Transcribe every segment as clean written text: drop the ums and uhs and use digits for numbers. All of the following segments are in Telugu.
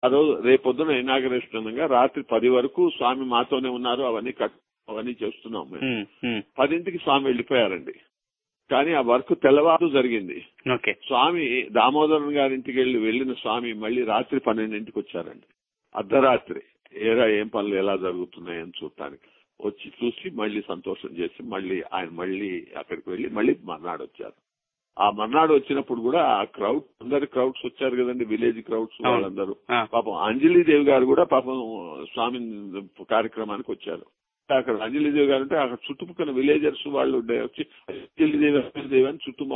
ఆ రోజు రేపొద్దున ఇనాగరేషన్ అనగా రాత్రి 10 వరకు స్వామి మాతోనే ఉన్నారు. అవన్నీ చేస్తున్నాం మేము. 10ంటికి స్వామి వెళ్లిపోయారండి. కానీ ఆ వర్క్ తెల్లవారు జరిగింది. స్వామి దామోదరన్ గారింటికి వెళ్లిన స్వామి మళ్ళీ రాత్రి 12ంటికి వచ్చారండి. అర్ధరాత్రి ఏం పనులు ఎలా జరుగుతున్నాయని చూడటానికి వచ్చి చూసి మళ్ళీ సంతోషం చేసి మళ్ళీ అక్కడికి వెళ్లి మళ్ళీ మర్నాడు వచ్చారు. ఆ మర్నాడు వచ్చినప్పుడు కూడా ఆ అందరి క్రౌడ్స్ వచ్చారు కదండి, విలేజ్ క్రౌడ్స్ వాళ్ళందరూ. పాపం అంజలీదేవి గారు కూడా పాపం స్వామి కార్యక్రమానికి వచ్చారు. అక్కడ అంజలీదేవి గారు అంటే అక్కడ చుట్టుపక్కల విలేజర్స్ వాళ్ళు వచ్చి అంజలీదేవి అని చుట్టూ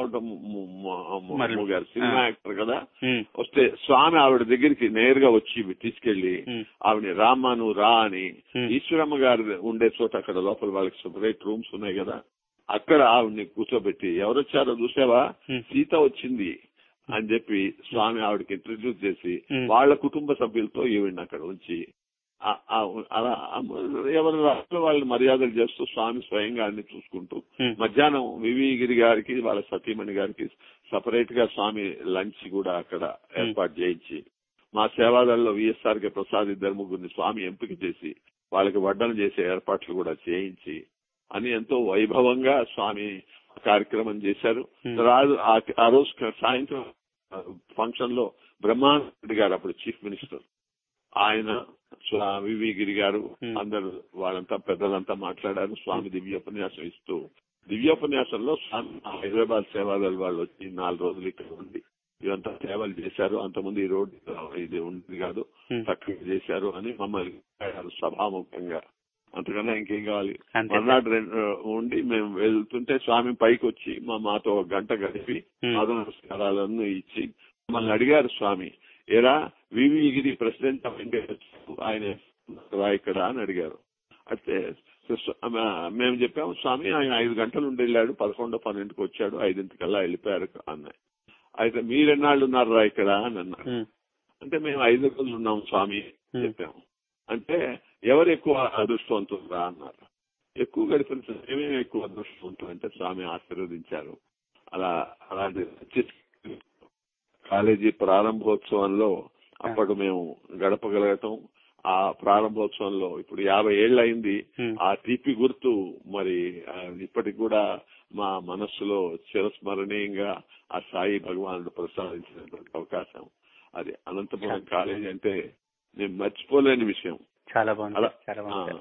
మోగారు. సినిమా యాక్టర్ కదా. వస్తే స్వామి ఆవిడ దగ్గరికి నేరుగా వచ్చి తీసుకెళ్లి ఆవిడ రామ్మ నువ్వు రా అని ఈశ్వరమ్మ గారు ఉండే చోట అక్కడ లోపల వాళ్ళకి సెపరేట్ రూమ్స్ ఉన్నాయి కదా, అక్కడ ఆవిడ్ని కూర్చోబెట్టి ఎవరొచ్చారో చూసావా, సీత వచ్చింది అని చెప్పి స్వామి ఆవిడకి ఇంట్రడ్యూస్ చేసి వాళ్ళ కుటుంబ సభ్యులతో ఈవిడ్ని అక్కడ ఉంచి అలా ఎవరి రాష్ట్రంలో వాళ్ళు మర్యాదలు చేస్తూ స్వామి స్వయంగా అన్ని చూసుకుంటూ మధ్యాహ్నం వివిగిరి గారికి వాళ్ళ సతీమణి గారికి సపరేట్ గా స్వామి లంచ్ కూడా అక్కడ ఏర్పాటు చేయించి మా సేవాదల్లో విఎస్ఆర్ కే ప్రసాద్ ఇద్దరు ముగ్గురిని స్వామి ఎంపిక చేసి వాళ్ళకి వడ్డన చేసే ఏర్పాట్లు కూడా చేయించి అని ఎంతో వైభవంగా స్వామి కార్యక్రమం చేశారు. ఆ రోజు సాయంత్రం ఫంక్షన్ లో బ్రహ్మానంద గారు అప్పుడు చీఫ్ మినిస్టర్ ఆయన వివిగిరి గారు అందరు వాళ్ళంతా పెద్దలంతా మాట్లాడారు. స్వామి దివ్యోపన్యాసం ఇస్తూ దివ్యోపన్యాసంలో స్వామి హైదరాబాద్ సేవాదళ వాళ్ళు వచ్చి 4 రోజులు ఇక్కడ ఉండి ఇదంతా సేవలు చేశారు. అంతకుముందు ఈ రోడ్డు ఇది ఉంది కాదు చక్కగా చేశారు అని మమ్మల్ని సభాముఖంగా. అంతకన్నా ఇంకేం కావాలి. మర్నాడు ఉండి మేము వెళ్తుంటే స్వామి పైకి వచ్చి మాతో 1 గంట గడిపి నమస్కారాలను ఇచ్చి మమ్మల్ని అడిగారు స్వామి, ఏరా వివిగిరి ప్రెసిడెంట్ ఆఫ్ ఇండియా ఆయన ఇక్కడ అని అడిగారు. అయితే మేము చెప్పాము స్వామి ఆయన 5 గంటలు ఉండి వెళ్ళాడు, 11-12కి వచ్చాడు, 5ంటికల్లా వెళ్ళిపోయారు అన్నాయి. అయితే మీరెన్నాళ్ళు ఉన్నారా ఇక్కడ అని అన్నారు. అంటే మేము 5 రోజులు ఉన్నాం స్వామి చెప్పాము. అంటే ఎవరు ఎక్కువ అదృష్టవంతురా అన్నారు. ఎక్కువ గడిపిన మేమేమి ఎక్కువ అదృష్టవంతులు అంటే స్వామి ఆశీర్వదించారు. అలాంటి కాలేజీ ప్రారంభోత్సవంలో అప్పటి మేము గడపగలగటం, ఆ ప్రారంభోత్సవంలో ఇప్పుడు 50 ఏళ్ళు అయింది. ఆ తీపి గుర్తు మరి ఇప్పటికి కూడా మా మనస్సులో చిరస్మరణీయంగా ఆ సాయి భగవానుడు ప్రసాదించినటువంటి అవకాశం. అది అనంతపురం కాలేజీ అంటే నేను మర్చిపోలేని విషయం. చాలా బాగుంది.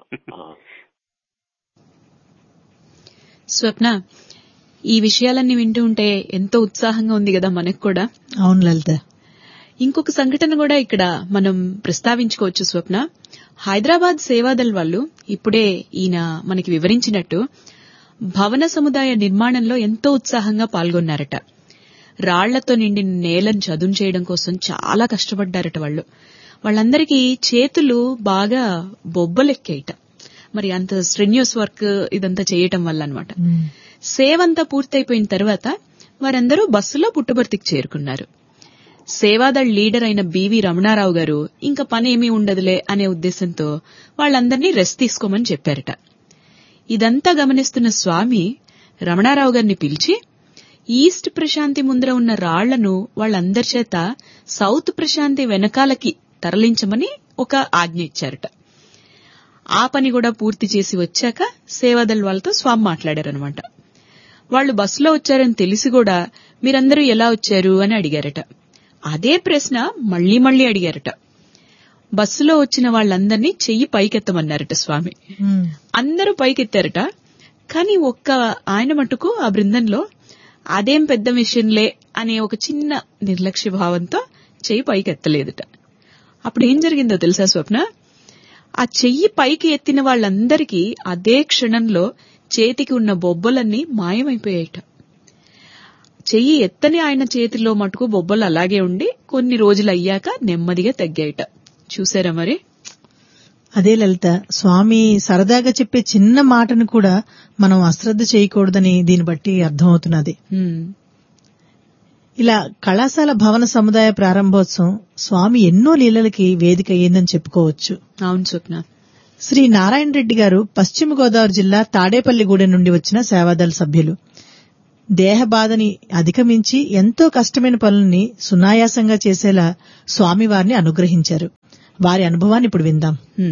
స్వప్న, ఈ విషయాలన్నీ వింటూ ఉంటే ఎంతో ఉత్సాహంగా ఉంది కదా మనకు కూడా. అవును లలిత. ఇంకొక సంఘటన కూడా ఇక్కడ మనం ప్రస్తావించుకోవచ్చు స్వప్న. హైదరాబాద్ సేవాదళ్ వాళ్ళు ఇప్పుడే ఈయన మనకి వివరించినట్టు భవన సముదాయ నిర్మాణంలో ఎంతో ఉత్సాహంగా పాల్గొన్నారట. రాళ్లతో నిండిన నేలను చదును చేయడం కోసం చాలా కష్టపడ్డారట వాళ్ళు. వాళ్ళందరికీ చేతులు బాగా బొబ్బలెక్కాయిట. మరి అంత స్ట్రెన్యూస్ వర్క్ ఇదంతా చేయటం వల్ల అన్నమాట. సేవంతా పూర్తయిపోయిన తర్వాత వారందరూ బస్సులో పుట్టబర్తికి చేరుకున్నారు. సేవాదళ్ లీడర్ అయిన బివి రమణారావు గారు ఇంకా పనేమీ ఉండదులే అనే ఉద్దేశంతో వాళ్ళందరినీ రెస్ట్ తీసుకోమని చెప్పారట. ఇదంతా గమనిస్తున్న స్వామి రమణారావు గారిని పిలిచి ఈస్ట్ ప్రశాంతి ముందర ఉన్న రాళ్లను వాళ్ళందరి చేత సౌత్ ప్రశాంతి వెనకాలకి తరలించమని ఒక ఆజ్ఞ ఇచ్చారట. ఆ పని కూడా పూర్తి చేసి వచ్చాక సేవాదళ్ వాళ్ళతో స్వామి మాట్లాడారనమాట. వాళ్లు బస్సులో వచ్చారని తెలిసి కూడా మీరందరూ ఎలా వచ్చారు అని అడిగారట. అదే ప్రశ్న మళ్లీ మళ్లీ అడిగారట. బస్సులో వచ్చిన వాళ్ళందరినీ చెయ్యి పైకెత్తమన్నారట స్వామి. అందరూ పైకెత్తారట. కానీ ఒక్క ఆయన మటుకు ఆ బృందంలో అదేం పెద్ద విషయంలే అనే ఒక చిన్న నిర్లక్ష్య భావంతో చెయ్యి పైకెత్తలేదట. అప్పుడు ఏం జరిగిందో తెలుసా స్వప్న? ఆ చెయ్యి పైకి ఎత్తిన వాళ్ళందరికీ అదే క్షణంలో చేతికి ఉన్న బొబ్బలన్నీ మాయమైపోయాయట. చెయ్యి ఎత్తని ఆయన చేతిలో మటుకు బొబ్బలు అలాగే ఉండి కొన్ని రోజులు అయ్యాక నెమ్మదిగా తగ్గాయట. చూసారా మరి? అదే లలిత, స్వామి సరదాగా చెప్పే చిన్న మాటను కూడా మనం అశ్రద్ధ చేయకూడదని దీన్ని బట్టి అర్థమవుతున్నది. ఇలా కళాశాల భవన సముదాయ ప్రారంభోత్సవం స్వామి ఎన్నో లీలలకి వేదిక అయ్యిందని చెప్పుకోవచ్చు. అవును స్వప్న. శ్రీ నారాయణ రెడ్డి గారు పశ్చిమ గోదావరి జిల్లా తాడేపల్లిగూడెం నుండి వచ్చిన సేవాదళ సభ్యులు. దేహ బాధని అధిగమించి ఎంతో కష్టమైన పనుల్ని సునాయాసంగా చేసేలా స్వామివారిని అనుగ్రహించారు. వారి అనుభవాన్ని ఇప్పుడు విందాం.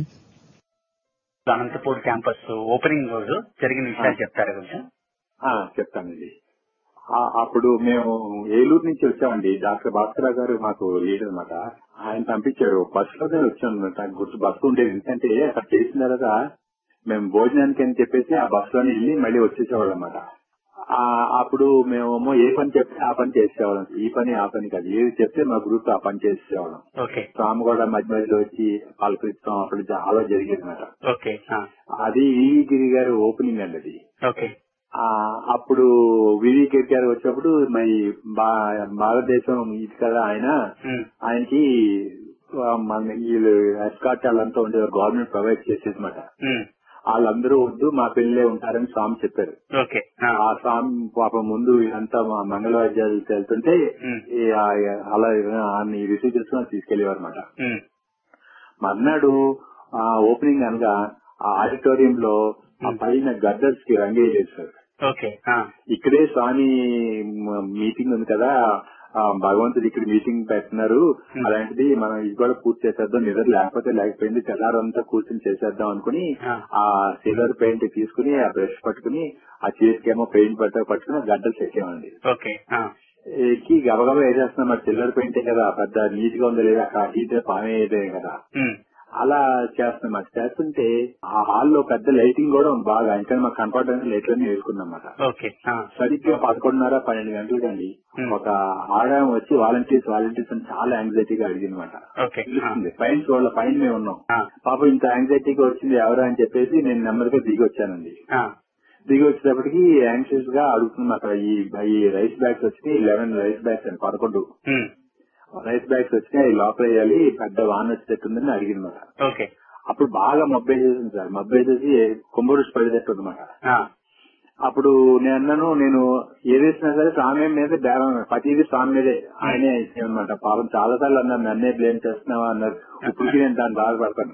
అనంతపూర్ క్యాంపస్ ఓపెనింగ్ రోజు జరిగిన విషయాలు చెప్తారా కొంచెం? చెప్తానండి. అప్పుడు మేము ఏలూరు నుంచి వచ్చామండి. డాక్టర్ భాస్కరరావు గారు మాకు లీడర్ అనమాట. ఆయన పంపించారు. బస్సులోనే వచ్చాను. గుర్తు బస్సు ఉండేది. ఎందుకంటే అక్కడ చేసిన తర్వాత మేము భోజనానికి అని చెప్పేసి ఆ బస్సులోనే వెళ్ళి మళ్ళీ వచ్చేసేవాళ్ళం అనమాట. అప్పుడు మేమేమో ఏ పని చెప్తే ఆ పని చేసేవాళ్ళం. ఈ పని ఆ పని కాదు, ఏది చెప్తే మా గ్రూప్ ఆ పని చేసేవాళ్ళం. స్వామి కూడా మధ్య మధ్యలో వచ్చి పలకరిస్తాం. అప్పుడు చాలా జరిగేది అనమాట. అది వివి గారు ఓపెనింగ్ అండి అది. అప్పుడు వివి గారు వచ్చినప్పుడు మరి భారతదేశం ఇది కదా ఆయనకి వీళ్ళు ఎస్కాట్ వాళ్ళంతా ఉండేవారు. గవర్నమెంట్ ప్రొవైడ్ చేసేది అనమాట. వాళ్ళందరూ వద్దు, మా పిల్లలే ఉంటారని స్వామి చెప్పారు. ఆ స్వామి పాపం ముందు అంతా మంగళవాద్యాలు వెళ్తుంటే అలా రిసీవ్ చేసుకుని తీసుకెళ్లేవారు అనమాట. మర్నాడు ఓపెనింగ్ అనగా ఆ ఆడిటోరియం లో పైన గద్దర్స్ కి రంగేయలేదు సార్. ఇక్కడే స్వామి మీటింగ్ ఉంది కదా, భగవంతుడు ఇక్కడ మీటింగ్ పెడుతున్నారు, అలాంటిది మనం ఇది కూడా పూర్తి చేసేద్దాం, నిద్ర లేకపోయింది, తెల్లారంతా కూర్చొని చేసేద్దాం అనుకుని ఆ సిల్వర్ పెయింట్ తీసుకుని ఆ బ్రష్ పట్టుకుని ఆ చేతికేమో పెయింట్ పట్టుకుని గడ్డలు చెక్కామండి. ఎక్కి గబగబా వేసేస్తున్నాం. మరి సిల్వర్ పెయింటే కదా, పెద్ద నీట్ గా ఉందో లేదా, అక్కడ హీట్ పామే అయితే కదా, అలా చేస్తున్నాం. అది చేస్తుంటే ఆ హాల్లో పెద్ద లైటింగ్ కూడా బాగా, ఇంకా మాకు కనపడడానికి లైట్లన్నీ వేసుకున్నమాట. సరిగ్గా 11:30-12 గంటలకండి ఒక ఆడాయం వచ్చి వాలంటీర్స్ అని చాలా యాంగ్జైటీగా అడిగిందన్నమాట. పైన చూడాల, పైన మేము ఉన్నాం. పాపం ఇంత యాంగ్జైటీగా వచ్చింది ఎవరా అని చెప్పేసి నేను నెమ్మదిగా దిగి వచ్చానండి. దిగి వచ్చేటప్పటికి యాంగ్షియస్ గా అడుగుతున్నాం. అక్కడ ఈ రైస్ బ్యాగ్స్ వచ్చి 11 రైస్ బ్యాగ్స్ అండి, 11 రైస్ బ్యాగ్స్ వచ్చి అవి లోపల వేయాలి, పెద్ద వాన్ వచ్చేటట్టుందని అడిగిందన్నమాట. అప్పుడు బాగా మబ్బేసేసింది సార్. మబ్బేసేసి కుంభరుషి పడేటట్టు అనమాట. అప్పుడు నేను అన్నాను, నేను ఏదేసినా సరే స్వామి మీద బేరం, ప్రతిదీ స్వామి మీదే, ఆయనే అనమాట. పాపం చాలా సార్లు అన్నారు నన్నే బ్లేమ్ చేస్తున్నావా అన్నారు. ఇప్పటికీ నేను దాన్ని బాధపడతాను.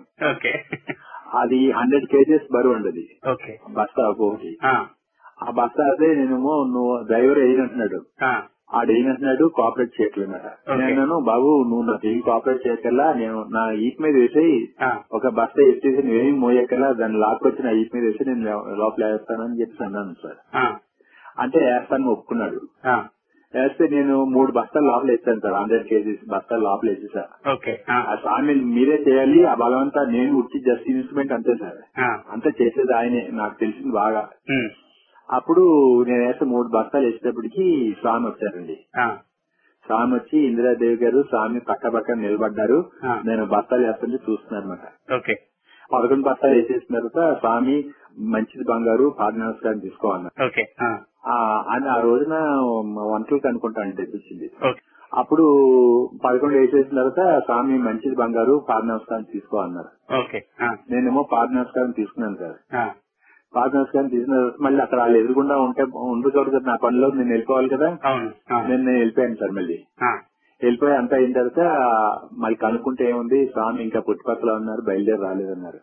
అది 100 kgs బరువు ఉండదు బస్తా ఒకటి. ఆ బస్తా అదే నేనేమో నువ్వు డ్రైవర్ అయినంటున్నాడు, ఆడేనంటున్నాడు కోఆపరేట్ చేయట్లేదన్నమాట. నేను బాబు నువ్వు నాకు ఏం కోఆపరేట్ చేయకల్లా, నేను నా ఈప్ మీద వేసి ఒక బస్తా ఎత్తేసి నువ్వేం మోయకల్లా దాన్ని లాక్కొచ్చి నా ఈప్ మీద వేసి నేను లోపల వేస్తానని చెప్పి అన్నాను సార్. అంటే వేస్తాను ఒప్పుకున్నాడు. వేస్తే నేను 3 బస్తాలు లోపల వేస్తాను సార్. 100 kgs బస్తాలు లోపల వేసేసా. ఆ స్వామి మీరే చేయాలి, ఆ బలవంతా నేను ఉచ్చి జస్ట్ ఇన్స్ట్రుమెంట్ అంతే సార్. అంతా చేసేది ఆయనే, నాకు తెలిసింది బాగా. అప్పుడు నేను వేస్తే 3 బస్తాలు వేసేటప్పటికి స్వామి వచ్చారండి. స్వామి వచ్చి ఇందిరాదేవి గారు స్వామి పక్క నిలబడ్డారు. నేను బస్తాలు వేస్తుంటే చూస్తున్నారు అనమాట. 11 బస్తాలు వేసేసిన తర్వాత స్వామి మంచిది బంగారు పాద నమస్కారం తీసుకోవాలన్నారు. అని ఆ రోజున వంటలకు అనుకుంటా అంటే తెప్పించింది. అప్పుడు 11 వేసేసిన తర్వాత స్వామి మంచిది బంగారు పాద నమస్కారం తీసుకోవాలన్నారు. నేనేమో పాద నమస్కారం తీసుకున్నాను సార్. పాద నమస్కారం తీసిన మళ్ళీ అక్కడ వాళ్ళు ఎదురుగుండా ఉండకూడదు కదా, నా పనిలో నేను వెళ్ళిపోవాలి కదా. నేను వెళ్ళిపోయాను సార్. మళ్ళీ వెళ్ళిపోయి అంతా అయిన తర్వాత మళ్ళీ కనుక్కుంటే ఏముంది, స్వామి ఇంకా పుట్టుపక్కల ఉన్నారు, బయలుదేరి రాలేదన్నారు.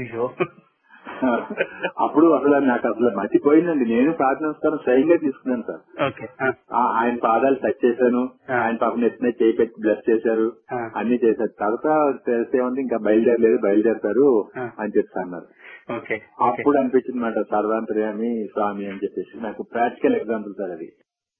అప్పుడు నాకు అసలు మర్చిపోయిందండి. నేను పాద నమస్కారం స్వయంగా తీసుకున్నాను సార్. ఆయన పాదాలు టచ్ చేశాను, ఆయన పాపం ఎత్తున చేయి పెట్టి బ్లెస్ చేశారు, అన్ని చేశారు. తర్వాత తెలిస్తే ఉంది ఇంకా బయలుదేరుతారు అని చెప్తా అన్నారు. అప్పుడు అనిపించింది మాట సర్వాంతర్యామి స్వామి అని చెప్పేసి. నాకు ప్రాక్టికల్ ఎగ్జాంపుల్ సార్ అది.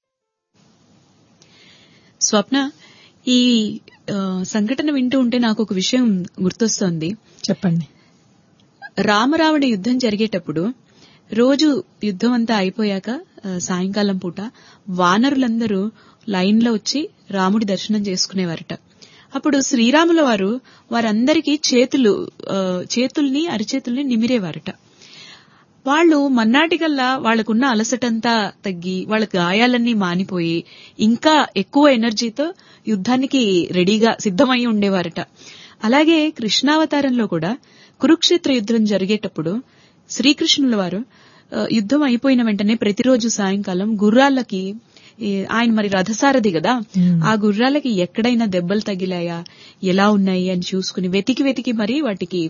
స్వప్న, ఈ సంఘటన వింటూ ఉంటే నాకు ఒక విషయం గుర్తొస్తోంది. చెప్పండి. రామరావణ యుద్ధం జరిగేటప్పుడు రోజు యుద్ధం అంతా అయిపోయాక సాయంకాలం పూట వానరులందరూ లైన్లో వచ్చి రాముడి దర్శనం చేసుకునేవారట. అప్పుడు శ్రీరాముల వారు వారందరికీ చేతుల్ని అరిచేతుల్ని నిమిరేవారట. వాళ్ళు మన్నాటికల్లా వాళ్లకున్న అలసటంతా తగ్గి వాళ్ళ గాయాలన్నీ మానిపోయి ఇంకా ఎక్కువ ఎనర్జీతో యుద్ధానికి రెడీగా సిద్ధమై ఉండేవారట. అలాగే కృష్ణావతారంలో కూడా కురుక్షేత్ర యుద్ధం జరిగేటప్పుడు శ్రీకృష్ణుల వారు యుద్ధం అయిపోయిన వెంటనే ప్రతిరోజు సాయంకాలం గుర్రాలకి ఆయన మరి రథసారథి కదా, ఆ గుర్రాలకి ఎక్కడైనా దెబ్బలు తగిలాయా, ఎలా ఉన్నాయి అని చూసుకుని వెతికి మరి వాటికి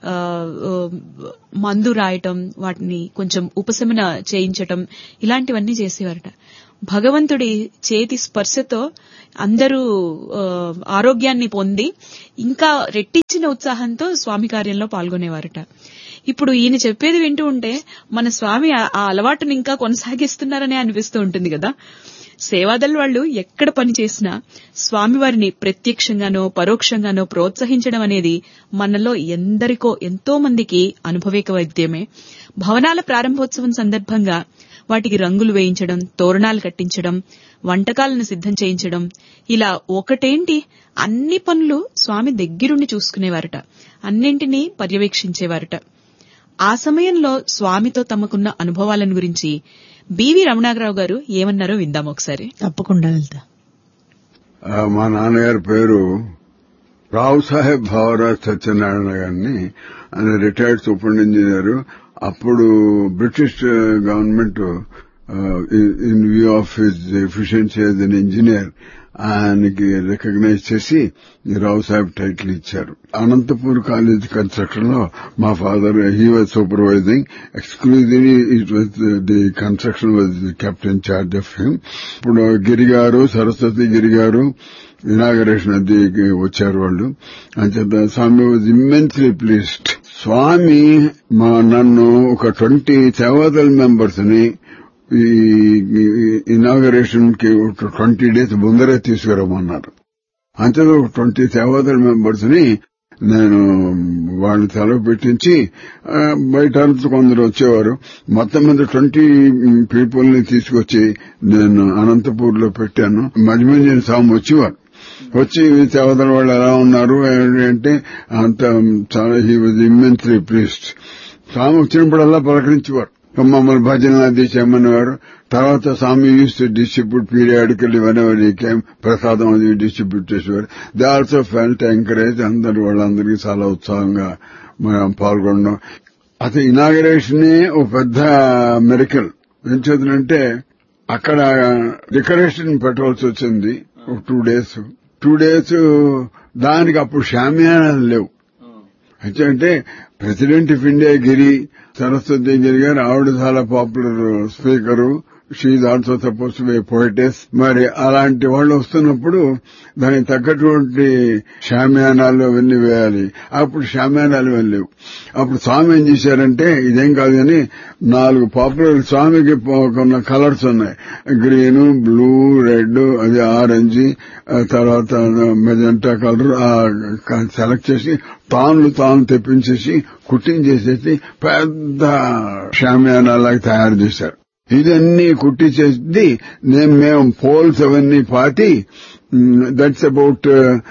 మందు రాయటం, వాటిని కొంచెం ఉపశమన చేయించటం, ఇలాంటివన్నీ చేసేవారట. భగవంతుడి చేతి స్పర్శతో అందరూ ఆరోగ్యాన్ని పొంది ఇంకా రెట్టించిన ఉత్సాహంతో స్వామి కార్యంలో పాల్గొనేవారట. ఇప్పుడు ఈయన చెప్పేది వింటూ ఉంటే మన స్వామి ఆ అలవాటుని ఇంకా కొనసాగిస్తున్నారనే అనిపిస్తూ ఉంటుంది కదా. సేవాదల్ వాళ్ళు ఎక్కడ పని చేసినా స్వామివారిని ప్రత్యక్షంగానో పరోక్షంగానో ప్రోత్సహించడం అనేది మనలో ఎంతో మందికి అనుభవేక వైద్యమే. భవనాల ప్రారంభోత్సవం సందర్భంగా వాటికి రంగులు వేయించడం, తోరణాలు కట్టించడం, వంటకాలను సిద్ధం చేయించడం, ఇలా ఒకటేంటి అన్ని పనులు స్వామి దగ్గరుండి చూసుకునేవారట, అన్నింటినీ పర్యవేక్షించేవారట. ఆ సమయంలో స్వామితో తమకున్న అనుభవాలను గురించి బివి రమణారావు గారు ఏమన్నారో విందాం ఒకసారి. తప్పకుండా వెళ్తా. మా నాన్నగారి పేరు రావు సాహెబ్ భావరాజ్ సత్యనారాయణ గారిని. ఆయన రిటైర్డ్ సూపరింటెండెంట్ ఇంజనీర్. అప్పుడు British government in view of his efficiency as N engineer ఆయనకి రికగ్నైజ్ చేసి రావు సాహెబ్ టైటిల్ ఇచ్చారు. అనంతపూర్ కాలేజ్ కన్స్ట్రక్షన్ లో మా father he was supervising. Exclusively it was the construction was kept in charge of him. ఇప్పుడు గిరిగారు, సరస్వతి గిరిగారు ఇనాగరేషన్ అది వచ్చారు వాళ్ళు. అంచేత స్వామి వాజ్ ఇమ్మెన్స్లీ ప్లీజ్డ్. స్వామి నన్ను ఒక 20 సేవాదల్ మెంబర్స్ ని ఈ ఇనాగరేషన్ కి 20 days ముందరే తీసుకురమ్మన్నారు. అంతే 20 సేవాదల్ మెంబర్స్ ని నేను వాళ్ళని సెలవు పెట్టించి బయట కొందరు వచ్చేవారు. మొత్తం మీద 20 people ని తీసుకొచ్చి నేను అనంతపూర్ లో పెట్టాను. మధ్య స్వామి వచ్చేవారు. వచ్చి సేవాదల వాళ్ళు ఎలా ఉన్నారు అంటే అంత చాలా హీ వాజ్ ఇమ్మెన్స్లీ ప్లీజ్డ్. స్వామి వచ్చినప్పుడల్లా పలకరించేవారు, మమ్మల్ని భజన అది చేయమనేవారు. తర్వాత స్వామి యూస్ టు డిస్ట్రిబ్యూట్ పీరియాడికల్ ఇవన్నీ ప్రసాదం అది డిస్ట్రిబ్యూట్ చేసేవారు. They also felt encourage. వాళ్ళందరికీ చాలా ఉత్సాహంగా పాల్గొనడం. అసలు ఇనాగరేషన్ ఒక పెద్ద మెరికల్. ఏం చేద్దంటే అక్కడ డెకరేషన్ పెట్టవలసి వచ్చింది. 2 days దానికి అప్పుడు షామియానాలు లేవు. అంటే ప్రెసిడెంట్ ఆఫ్ ఇండియా గిరి, సరస్వతి గిరి గారు, ఆవిడ చాలా popular speaker. She is also suppose to be పోయిటెస్. మరి అలాంటి వాళ్ళు వస్తున్నప్పుడు దానికి తగ్గటువంటి షామియానాలు అవన్నీ వేయాలి. అప్పుడు షామియానాలు వెళ్ళలేవు. అప్పుడు స్వామి ఏం చేశారంటే ఇదేం కాదు కానీ 4 పాపులర్ స్వామికి కొన్ని కలర్స్ ఉన్నాయి. గ్రీన్, బ్లూ, రెడ్, అది ఆరెంజ్, తర్వాత మెజెంటా కలర్ సెలెక్ట్ చేసి తాను తెప్పించేసి కుట్టించేసేసి పెద్ద షామియానాలాగా తయారు చేశారు. ఇదన్నీ కుట్టి చేసి మేము పోల్స్ అవన్నీ పాతి that's about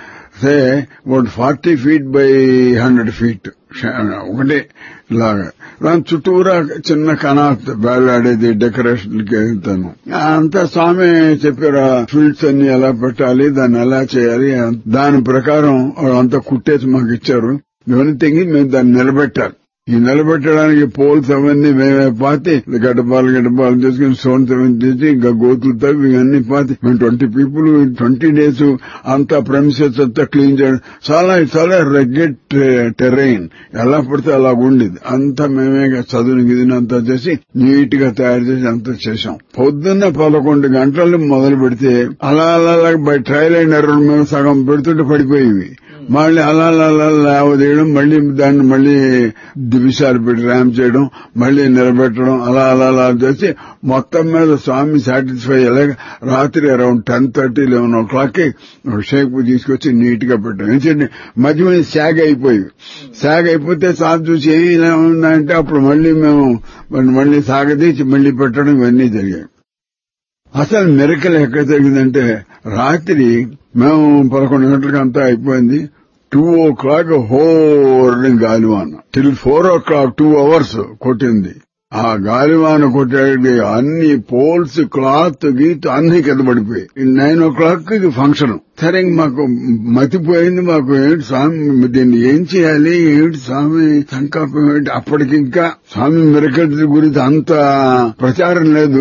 40 feet by 100 feet ఒకటే లాగా. దాని చుట్టూరా చిన్న కనాత్ వేలాడేది డెకరేషన్కి వెళ్తాను. అంతా స్వామి చెప్పారు ఫీల్డ్స్ అన్ని ఎలా పెట్టాలి, దాన్ని ఎలా చేయాలి. దాని ప్రకారం అంతా కుట్టేసి మాకు ఇచ్చారు. ఇవన్నీ తెగి మేము దాన్ని నిలబెట్టాలి. ఈ నిలబెట్టడానికి పోల్స్ అవన్నీ మేమే పాతి గడ్డపాలు చేసుకుని స్టోన్స్ అవన్నీ చేసి ఇంకా గోతులు తవ్వి ఇవన్నీ పాతి మేము 20 people 20 days అంతా ప్రెమిసెస్ అంతా క్లీన్ చేయడం. చాలా రెగ్యులర్ టెరైన్, ఎలా పడితే అలా ఉండేది. అంతా మేమే చదువుని గిదిని అంతా చేసి నీట్ గా తయారు చేసి అంతా చేశాం. పొద్దున్న 11 గంటలు మొదలు పెడితే అలా బై ట్రయల్ అండ్ ఎర్రర్ మేము సగం పెడుతుంటే పడిపోయేవి. మళ్ళీ అలా లేవదీయడం, మళ్లీ దాన్ని మళ్లీ దివిసాలు పెట్టి ర్యాంప్ చేయడం, మళ్లీ నిలబెట్టడం, అలా చేసి మొత్తం మీద స్వామి సాటిస్ఫై అయ్యేలాగా రాత్రి అరౌండ్ 10:30, 11 o'clock ఒక షేప్ తీసుకొచ్చి నీట్ గా పెట్టాం. ఎందుకంటే మధ్య శాగ్ అయిపోతే సాగు చూసి ఏమి ఇలా ఉందంటే అప్పుడు మళ్లీ మేము మళ్లీ సాగదీసి మళ్లీ పెట్టడం ఇవన్నీ జరిగాయి. అసలు మిరకల్ ఎక్కడ జరిగిందంటే రాత్రి మేము 11 గంటలకు అంతా అయిపోయింది. 2 o'clock హోర్ని గాలివాన టిల్ 4 o'clock 2 hours కొట్టింది. ఆ గాలివాన కొట్టేది అన్ని పోల్స్, క్లాత్, గీత్ అన్ని కింద పడిపోయి 9 o'clock ఫంక్షన్. సరే మాకు మతిపోయింది. మాకు ఏంటి స్వామి దీన్ని ఏం చేయాలి, ఏంటి స్వామి సంకల్పం ఏంటి. అప్పటికింకా స్వామి మిరకల్స్ గురించి అంత ప్రచారం లేదు.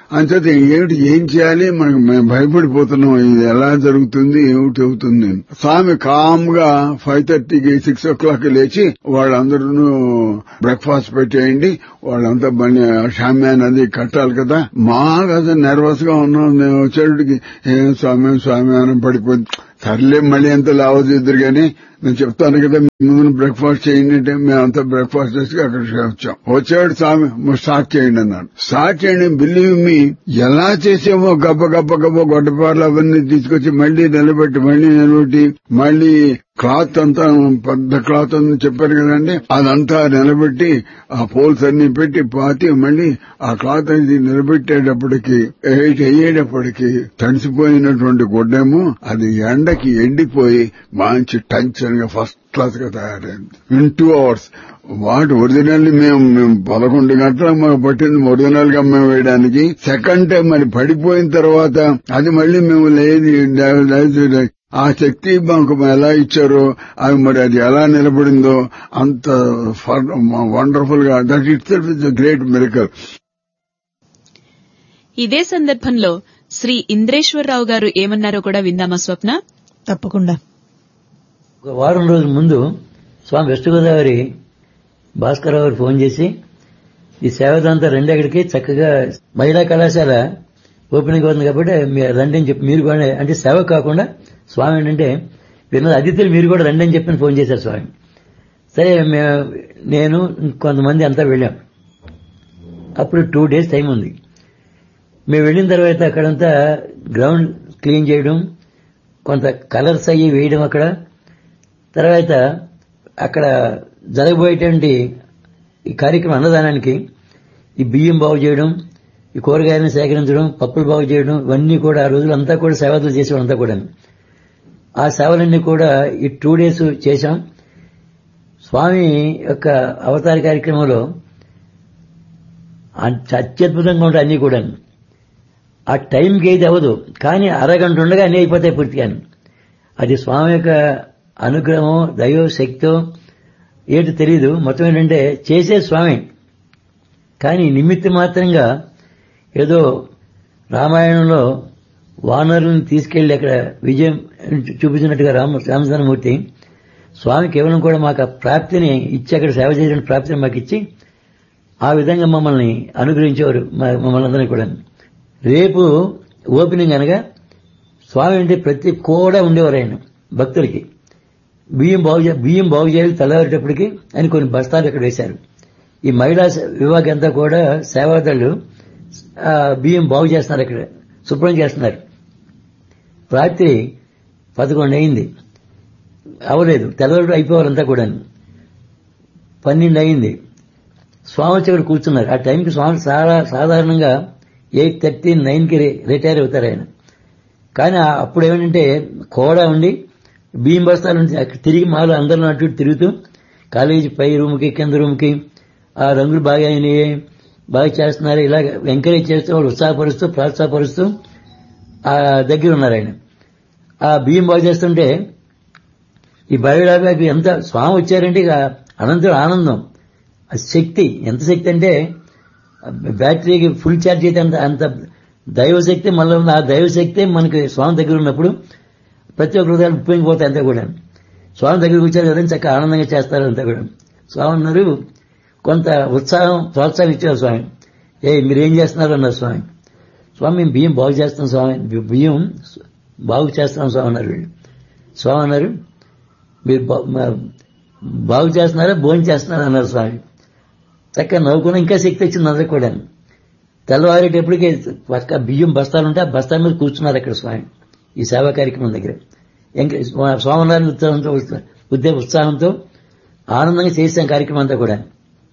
అంచేత ఏం చేయాలి, మనకు మేము భయపడిపోతున్నాం, ఇది ఎలా జరుగుతుంది, ఏమిటి అవుతుంది. స్వామి కామ్ గా 5:30కి 6 o'clock లేచి వాళ్ళందరూ బ్రేక్ఫాస్ట్ పెట్టేయండి, వాళ్ళంతా షామ్యాన్ అది కట్టాలి కదా. మాకు అసలు నర్వస్ గా ఉన్నాం. మేము వచ్చేటికి ఏం స్వామి అని పడిపోయింది. సర్లే మళ్ళీ ఎంత లావద్దు కానీ నేను చెప్తాను కదా, ముందు బ్రేక్ఫాస్ట్ చేయండి అంటే మేమంతా బ్రేక్ఫాస్ట్ చేసి అక్కడికి వచ్చాం. వచ్చాడు స్వామి, స్టార్ట్ చేయండి అన్నాడు. స్టార్ట్ చేయండి. బిలీవ్ మీ, ఎలా చేసామో గబ్బ గొడ్డపార్లు అవన్నీ తీసుకొచ్చి మళ్లీ నిలబెట్టి మళ్లీ క్లాత్ అంతా పెద్ద క్లాత్ అని చెప్పారు కదండి, అదంతా నిలబెట్టి ఆ పోల్స్ అన్ని పెట్టి పాతి మళ్లీ ఆ క్లాత్ అనేది నిలబెట్టేటప్పటికి అయ్యేటప్పటికి తడిసిపోయినటువంటి గుడ్డేమో అది ఎండకి ఎండిపోయి మంచి టెన్షన్ గా ఫస్ట్ క్లాస్ గా తయారైంది. In 2 hours. వాటి ఒరిజినల్ మేము 11 గంటలకు మాకు పట్టింది ఒరిజినల్ గా మేము వేయడానికి. సెకండ్ టైం మరి పడిపోయిన తర్వాత అది మళ్లీ మేము లేదు ఆ శక్తి మాకు ఎలా ఇచ్చారో అవి మరి అది ఎలా నిలబడిందో అంత వండర్ఫుల్ గా, that it self is a great miracle. ఇదే సందర్భంలో శ్రీ ఇంద్రేశ్వరరావు గారు ఏమన్నారో కూడా విందామా స్వప్న? తప్పకుండా. ఒక వారం రోజుల ముందు స్వామి వెస్ట్ గోదావరి భాస్కరరావు గారు ఫోన్ చేసి ఈ సేవదంతా రండి, అక్కడికి చక్కగా మహిళా కళాశాల ఓపెనింగ్ అవుతుంది కాబట్టి రండి అని చెప్పి మీరు కూడా, అంటే సేవ కాకుండా స్వామి ఏంటంటే విన్న అతిథులు మీరు కూడా రండి అని చెప్పి ఫోన్ చేశారు స్వామి. సరే నేను కొంతమంది అంతా వెళ్ళాం. అప్పుడు 2 days టైం ఉంది. మేము వెళ్ళిన తర్వాత అక్కడంతా గ్రౌండ్ క్లీన్ చేయడం, కొంత కలర్స్ అయ్యి వేయడం, అక్కడ తర్వాత అక్కడ జరగబోయేటువంటి ఈ కార్యక్రమం అన్నదానానికి ఈ బియ్యం బాగు చేయడం, ఈ కూరగాయలను సేకరించడం, పప్పులు బాగు చేయడం, ఇవన్నీ కూడా ఆ రోజులంతా కూడా సేవలు చేసేవాళ్ళంతా కూడా. ఆ సేవలన్నీ కూడా ఈ 2 days చేశాం. స్వామి యొక్క అవతార కార్యక్రమంలో అత్యద్భుతంగా ఉంటాయి అన్ని కూడా. ఆ టైంకి ఏది అవ్వదు, కానీ అరగంట ఉండగా అన్ని అయిపోతాయి పూర్తిగా. అది స్వామి యొక్క అనుగ్రహం, దైవ శక్తో ఏంటో తెలియదు. మొత్తం ఏంటంటే చేసే స్వామి, కానీ నిమిత్త మాత్రంగా ఏదో రామాయణంలో వానరులను తీసుకెళ్లి అక్కడ విజయం చూపించినట్టుగా రామచంద్రమూర్తి స్వామి కేవలం కూడా మాకు ఆ ప్రాప్తిని ఇచ్చి, అక్కడ సేవ చేసిన ప్రాప్తిని మాకు ఇచ్చి ఆ విధంగా మమ్మల్ని అనుగ్రహించేవారు, మమ్మల్ని అందరినీ కూడా. రేపు ఓపెనింగ్ అనగా స్వామి అంటే ప్రతి కూడా ఉండేవారు ఆయన భక్తులకి. బియ్యం బాగు చేయాలి తెల్లవారేటప్పటికి అని కొన్ని బస్తాలు ఇక్కడ వేశారు. ఈ మహిళా విభాగం అంతా కూడా సేవాదారులు బియ్యం బాగు చేస్తున్నారు, ఇక్కడ శుభ్రం చేస్తున్నారు. రాత్రి 11 అయింది, అవలేదు, తెల్లవారు అయిపోవాలంతా కూడా. 12 అయింది, స్వామి వచ్చి ఇక్కడ కూర్చున్నారు. ఆ టైంకి స్వామి సాధారణంగా 8:30, 9కి రిటైర్ అవుతారు ఆయన. కానీ అప్పుడు ఏమంటే కోడా ఉండి బియ్యం బస్తాలు ఉంటే తిరిగి మాలో అందరూ అటు తిరుగుతూ కాలేజీ పై రూమ్కి కింద రూమ్కి ఆ రంగులు బాగా అయినాయి, బాగా చేస్తున్నారు, ఇలాగ ఎంకరేజ్ చేస్తూ వాళ్ళు ఉత్సాహపరుస్తూ ప్రోత్సాహపరుస్తూ ఆ దగ్గర ఉన్నారు ఆయన. ఆ బియ్యం బాగు చేస్తుంటే ఈ బయోడాబాకి ఎంత స్వామి వచ్చారంటే ఇక అనంతరం ఆనందం. ఆ శక్తి ఎంత శక్తి అంటే బ్యాటరీకి ఫుల్ ఛార్జ్ అయితే అంత దైవశక్తి మళ్ళీ ఉంది. ఆ దైవశక్తి మనకి స్వామి దగ్గర ఉన్నప్పుడు ప్రతి ఒక్క హృదయాలు ఉప్పొంగిపోతాయి అంతా కూడా. స్వామి దగ్గరికి వచ్చారు కదా చక్కగా ఆనందంగా చేస్తారు అంతా కూడా. స్వామి అన్నారు, కొంత ఉత్సాహం ప్రోత్సాహం ఇచ్చారు స్వామి. మీరేం చేస్తున్నారు అన్నారు స్వామి. స్వామి మేము బియ్యం బాగు చేస్తాం స్వామి, బియ్యం బాగు చేస్తాం స్వామి అన్నారు వీళ్ళు. స్వామి అన్నారు, మీరు బాగు చేస్తున్నారా భోజనం చేస్తున్నారా అన్నారు స్వామి. చక్కగా నవ్వుకున్నా ఇంకా శక్తి వచ్చింది అందరికి కూడా. తెల్లవారేటప్పటికి పక్క బియ్యం బస్తాలు ఉంటే ఆ బస్తాల మీద కూర్చున్నారు అక్కడ స్వామి ఈ సేవా కార్యక్రమం దగ్గర. స్వామివారిని ఉత్సాహంతో ఆనందంగా చేసాం కార్యక్రమం అంతా కూడా.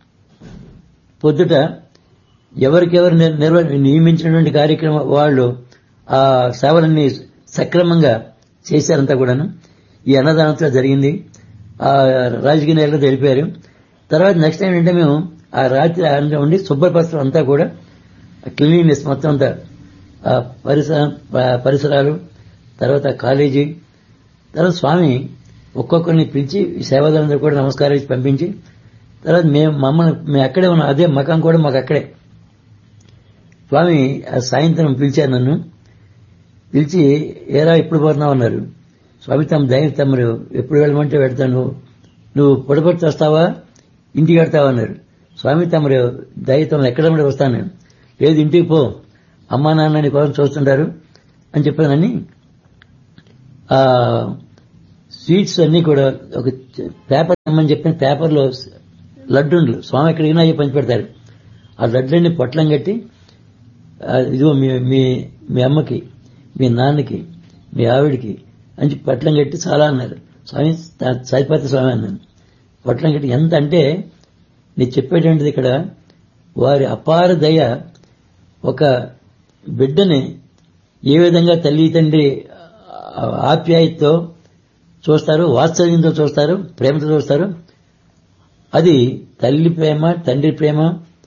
పొద్దుట ఎవరికెవరు నియమించినటువంటి కార్యక్రమం వాళ్ళు ఆ సేవలన్నీ సక్రమంగా చేశారంతా కూడాను. ఈ అన్నదానంతో జరిగింది. ఆ రాజకీయ నేతలు తెలిపారు. తర్వాత నెక్స్ట్ టైం ఏంటంటే మేము ఆ రాత్రి ఉండి శుభ్రపరచడం అంతా కూడా క్లీనినెస్ మొత్తం అంతా పరిసరాలు, తర్వాత కాలేజీ, తర్వాత స్వామి ఒక్కొక్కరిని పిలిచి సేవాదారులందరూ కూడా నమస్కారం ఇచ్చి పంపించి తర్వాత మేము అక్కడే ఉన్నాం. అదే మకాం కూడా మాకు అక్కడే. స్వామి ఆ సాయంత్రం పిలిచారు నన్ను. పిలిచి ఏరా ఎప్పుడు పోతున్నావు అన్నారు. స్వామి తమరు ఎప్పుడు వెళ్ళమంటే వెళ్తాను, నువ్వు పొడపడి వస్తావా ఇంటికి వెళ్తావా అన్నారు. స్వామి తమరు దయతో ఎక్కడ వస్తాను నేను. లేదు ఇంటికి పో, అమ్మా నాన్న నీ కోసం చూస్తుంటారు అని చెప్పానని ఆ స్వీట్స్ అన్ని కూడా ఒక పేపర్ అమ్మని చెప్పిన పేపర్లో లడ్డుండ్లు స్వామి ఎక్కడికైనా అయ్యి పంచి పెడతారు. ఆ లడ్లన్నీ పొట్లం కట్టి ఇదిగో మీ అమ్మకి, మీ నాన్నకి, మీ ఆవిడికి అని పొట్లం కట్టి చాలా అన్నారు. స్వామి సరిపోతే స్వామి అన్నాను. పొట్లం కట్టి ఎంత అంటే నేను చెప్పేటువంటిది ఇక్కడ వారి అపార దయ. ఒక బిడ్డని ఏ విధంగా తల్లి తండ్రి ఆప్యాయతతో చూస్తారు, వాత్సల్యంతో చూస్తారు, ప్రేమతో చూస్తారు, అది తల్లి ప్రేమ, తండ్రి ప్రేమ,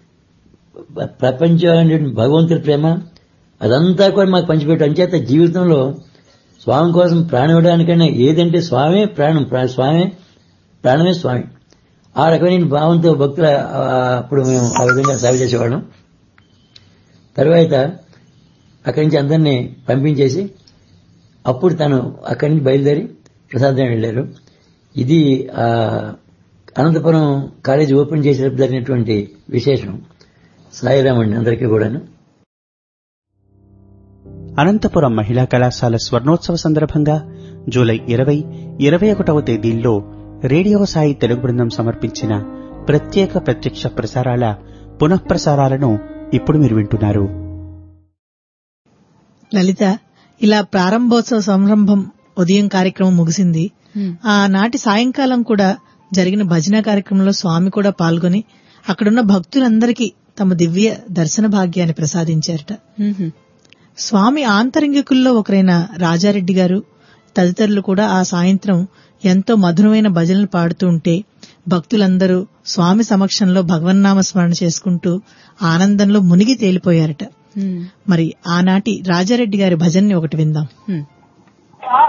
ప్రపంచం భగవంతుడి ప్రేమ, అదంతా కూడా మాకు పంచిపెట్టు. అంచేత జీవితంలో స్వామి కోసం ప్రాణం ఇవ్వడానికైనా ఏదంటే స్వామే ప్రాణం, స్వామే ప్రాణమే స్వామి. ఆ రకమైన భావంతో భక్తుల అప్పుడు మేము ఆ విధంగా సేవ చేసేవాళ్ళం. తర్వాత అక్కడి నుంచి అందరినీ పంపించేసి అప్పుడు తను అక్కడి నుంచి బయలుదేరి ప్రసాదం వెళ్లారు. ఇది అనంతపురం కాలేజీ ఓపెన్ చేసేటప్పుడు జరిగినటువంటి విశేషం. సాయిరామండి అందరికీ కూడాను. అనంతపురం మహిళా కళాశాల స్వర్ణోత్సవ సందర్భంగా జూలై 20, 21వ తేదీల్లో రేడియో సాయి తెలుగు బృందం సమర్పించిన ప్రత్యేక ప్రత్యక్ష ప్రసారాల పునఃప్రసారాలను ఇప్పుడు మీరు వింటున్నారు. లలిత, ఇలా ప్రారంభోత్సవ సంరంభం ఉదయం కార్యక్రమం ముగిసింది. ఆనాటి సాయంకాలం కూడా జరిగిన భజన కార్యక్రమంలో స్వామి కూడా పాల్గొని అక్కడున్న భక్తులందరికీ తమ దివ్య దర్శన భాగ్యాన్ని ప్రసాదించారట. స్వామి ఆంతరంగికుల్లో ఒకరైన రాజారెడ్డి గారు తదితరులు కూడా ఆ సాయంత్రం ఎంతో మధురమైన భజనలు పాడుతూ ఉంటే భక్తులందరూ స్వామి సమక్షంలో భగవన్నామ స్మరణ చేసుకుంటూ ఆనందంలో మునిగి తేలిపోయారట. మరి ఆనాటి రాజారెడ్డి గారి భజన్ని ఒకటి విందాం.